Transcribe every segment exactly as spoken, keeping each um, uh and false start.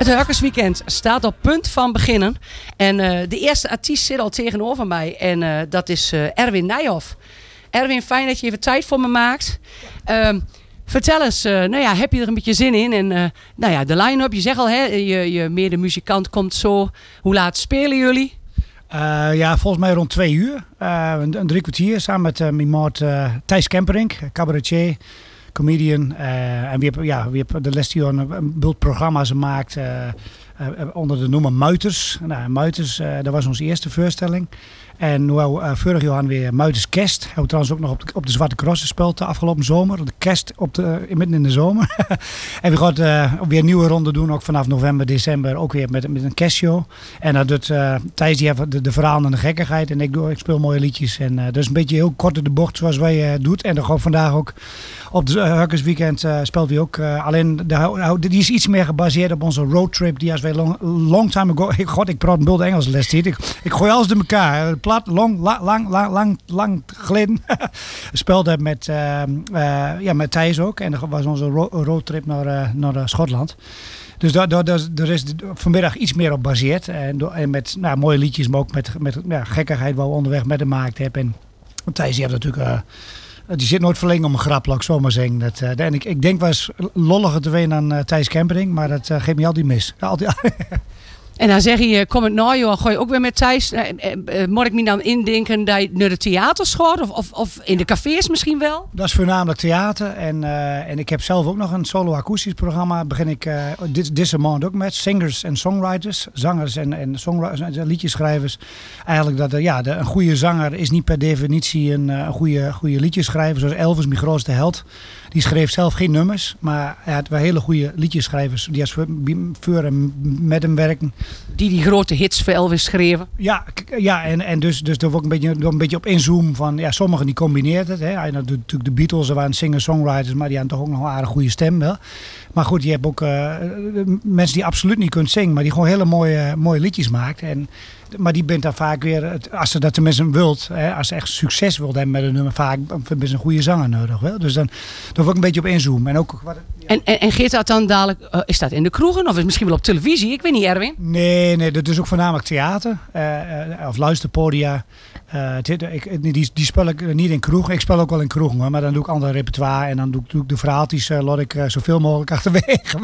Het Hurkersweekend staat op punt van beginnen. En uh, de eerste artiest zit al tegenover mij. En uh, dat is uh, Erwin Nijhoff. Erwin, fijn dat je even tijd voor me maakt. Uh, vertel eens, uh, nou ja, heb je er een beetje zin in? En uh, nou ja, de line-up, je zegt al, hè, je, je medemuzikant komt zo. Hoe laat spelen jullie? Uh, ja, volgens mij rond twee uur. Uh, een, een drie kwartier samen met uh, mijn maat uh, Thijs Kemperink, cabaretier, comedian. Uh, en wie heeft, ja, wie heeft de les die een, een bult programma's gemaakt uh, uh, onder de noemer Muiters. Nou, Muiters, uh, dat was onze eerste voorstelling. En nu uh, vorig jaar weer Muiters Kerst. Hebben we trouwens ook nog op de, op de Zwarte Cross gespeeld de afgelopen zomer. De kerst op de, midden in de zomer. En we gaan uh, weer een nieuwe ronde doen. Ook vanaf november, december. Ook weer met, met een kerstshow. En dat doet uh, Thijs die heeft de, de verhalen en de gekkigheid. En ik, doe, ik speel mooie liedjes. En uh, dus een beetje heel kort in de bocht zoals wij uh, doen. En dan gewoon vandaag ook op het uh, Hurkersweekend uh, speelt hij ook. Uh, alleen de, die is iets meer gebaseerd op onze roadtrip. Die als wij long, long time ago. God, ik praat een bult Engels les dit. Ik, ik gooi alles door elkaar. Plat, long, lang, lang, lang, lang, lang geleden. Speelde met, uh, uh, ja, met Thijs ook. En dat was onze ro- roadtrip naar, uh, naar uh, Schotland. Dus daar, daar, daar is vanmiddag iets meer op gebaseerd. En, en met nou, mooie liedjes, maar ook met, met ja, gekkigheid waar we onderweg met hem gemaakt hebben. En Thijs die heeft natuurlijk... Uh, die zit nooit verlengd om een grap, laat ik zo maar zeggen. Dat, uh, en ik, ik denk wel eens lolliger te weten dan uh, Thijs Kempering, maar dat uh, geeft me altijd mis. Ja, altijd. En dan zeg je, kom het nou joh, gooi je ook weer met Thijs. Uh, uh, uh, moet ik me dan indenken dat je naar de theaters gaat? Of, of, of in de cafés misschien wel? Dat is voornamelijk theater. En, uh, en ik heb zelf ook nog een solo akoestisch programma. Begin ik uh, dit, deze maand ook met. Singers en songwriters. Zangers en, en songwriters, liedjeschrijvers. Eigenlijk dat uh, ja, de, een goede zanger is niet per definitie een, uh, een goede, goede liedjeschrijver. Zoals Elvis, mijn grootste held. Die schreef zelf geen nummers. Maar hij had wel hele goede liedjeschrijvers. Die als voor hem met hem werken. Die die grote hits voor Elvis schreven. Ja, ja en, en dus, dus daar wil ik een beetje, een beetje op inzoomen van, ja, sommigen die combineert het. Hè. En dat doet natuurlijk de Beatles, er waren singer-songwriters, maar die hadden toch ook nog een aardig goede stem wel. Maar goed, je hebt ook uh, mensen die absoluut niet kunnen zingen, maar die gewoon hele mooie, mooie liedjes maakt. En, maar die bent dan vaak weer, als ze dat tenminste wilt, hè, als ze echt succes wilt hebben met een nummer, vaak hebben ze een goede zanger nodig. Wel. Dus dan, daar wil ik een beetje op inzoomen. En, ook, wat, ja. en, en, en geeft dat dan dadelijk, uh, is dat in de kroegen of is het misschien wel op televisie? Ik weet niet, Erwin. Nee, nee, dat is ook voornamelijk theater uh, uh, of luisterpodia. Uh, ik, die, die speel ik niet in kroegen. Ik speel ook wel in kroegen, hoor, maar dan doe ik ander repertoire en dan doe, doe ik de verhaaltjes, uh, laat ik uh, zoveel mogelijk achterwege.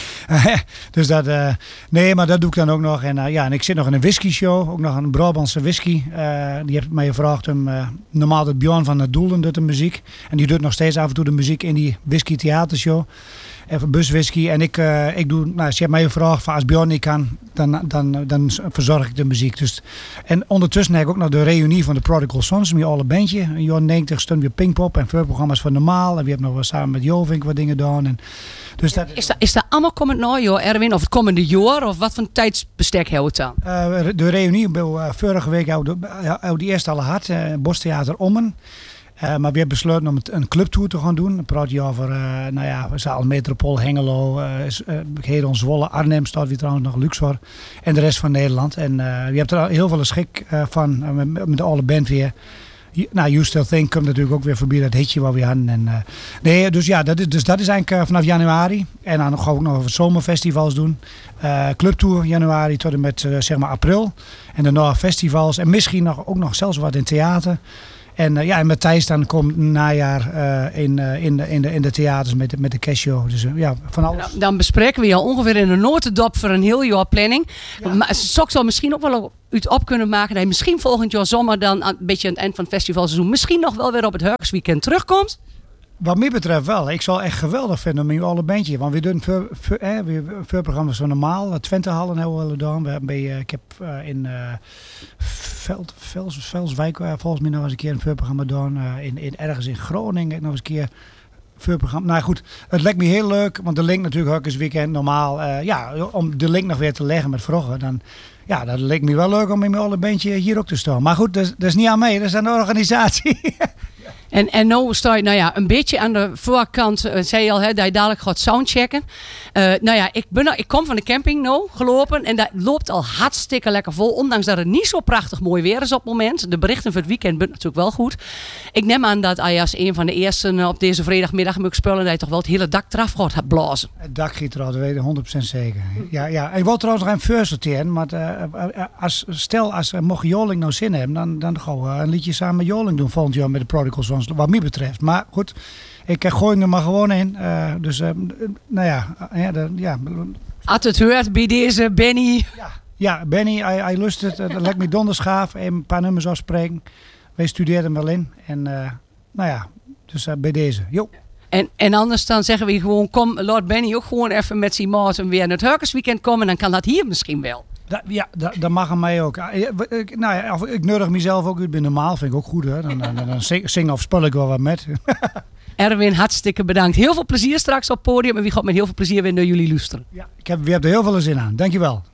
Dus dat, uh, nee, maar dat doe ik dan ook nog. En, uh, ja, en ik zit nog in een whisky show, ook nog een Brabantse whisky. Uh, die heeft mij gevraagd om, uh, normaal doet Bjorn van het Doelen doet de muziek. En die doet nog steeds af en toe de muziek in die whisky theatershow. Even buswhisky. En ik, uh, ik doe, nou, als je hebt mij gevraagd van als Bjorn niet kan, dan, dan, dan verzorg ik de muziek. Dus, en ondertussen heb ik ook nog de reunie van de Prodigal Sons, mijn alle bandje. In jaren negentig stond weer Pinkpop en voorprogramma's van Normaal. En we hebben nog wel samen met Jovink wat dingen gedaan. En, dus dat, is, dat, is dat allemaal komend nou, joh, Erwin? Of het komende jaar? Of wat voor tijdsbestek houdt het dan? Uh, de reunie, uh, vorige week hadden we die eerst al gehad. Uh, Bostheater Ommen. Uh, maar we hebben besloten om een clubtour te gaan doen. Dan praat je over, uh, nou ja, Zaal, Metropool, Hengelo, uh, uh, Hedon, Zwolle, Arnhem staat weer trouwens nog, Luxor en de rest van Nederland. En uh, je hebt er heel veel schik uh, van, uh, met, met de alle band weer. Nou, You Still Think komt natuurlijk ook weer voorbij, dat hitje waar we hadden. En, uh, nee, dus ja, dat is, dus dat is eigenlijk uh, vanaf januari. En dan gaan we ook nog zomerfestivals doen. Uh, clubtour januari tot en met uh, zeg maar april. En daarna festivals en misschien nog, ook nog zelfs wat in theater. En, uh, ja, en met Thijs dan komt najaar uh, in, uh, in, de, in, de, in de theaters met, met de kerstshow. Dus uh, ja, van alles. Dan, dan bespreken we al ongeveer in de notendop voor een heel jaar planning. Ja. Maar Sok zal misschien ook wel uit op kunnen maken dat je misschien volgend jaar zomer dan een beetje aan het eind van het festivalseizoen misschien nog wel weer op het Hurkersweekend terugkomt. Wat mij betreft wel. Ik zal echt geweldig vinden met alle bandje. Want we doen veel, veel, eh, veel programma's zo normaal. Twentehallen hebben we wel gedaan. We hebben bij, uh, ik heb uh, in uh, Veld, Vels, Velswijk uh, volgens mij nog eens een keer een voorprogramma gedaan. Uh, in, in, ergens in Groningen heb ik nog eens een keer voorprogramma. Nou goed, het lijkt me heel leuk. Want de link natuurlijk Hurkersweekend normaal. Uh, ja, om de link nog weer te leggen met vroeger. Dan, ja, dat leek me wel leuk om in mijn alle bandje hier ook te staan. Maar goed, dat, dat is niet aan mij. Dat is aan de organisatie. En, en nu sta je nou ja, een beetje aan de voorkant, uh, zei je al, hè, dat je dadelijk gaat soundchecken. Uh, nou ja, ik, ben, ik kom van de camping nou gelopen en dat loopt al hartstikke lekker vol. Ondanks dat het niet zo prachtig mooi weer is op het moment. De berichten voor het weekend zijn natuurlijk wel goed. Ik neem aan dat als je een van de eersten op deze vrijdagmiddag moet spullen, dat je toch wel het hele dak eraf gaat blazen. Het dak giet er al, dat weet ik honderd procent zeker. Ja, ja. Ik wil trouwens nog even sorteren, maar uh, als, stel als uh, mocht Joling nou zin hebben, dan, dan gaan we een liedje samen met Joling doen volgend jaar met de Prodigal Sons, wat mij betreft. Maar goed, ik uh, gooi er maar gewoon in. Uh, dus, uh, nou ja. ja, de, ja. Als het hoort bij deze Benny. Ja, ja Benny, hij, hij lust het. Uh, lijkt me donderschaaf. Even een paar nummers afspreken. Wij studeerden wel in. En uh, nou ja, dus uh, bij deze. Jo. En, en anders dan zeggen we gewoon, kom, laat Benny ook gewoon even met zijn maat en weer naar het Hurkersweekend komen. Dan kan dat hier misschien wel. Da, ja, dat da mag aan mij ook. Ik, nou ja, ik nodig mezelf ook uit bij normaal, vind ik ook goed. Hè. Dan, dan, dan zing, zing of spul ik wel wat met. Erwin, hartstikke bedankt. Heel veel plezier straks op het podium en wie gaat met heel veel plezier weer naar jullie luisteren. Ja, ik heb, we hebben er heel veel zin aan. Dankjewel.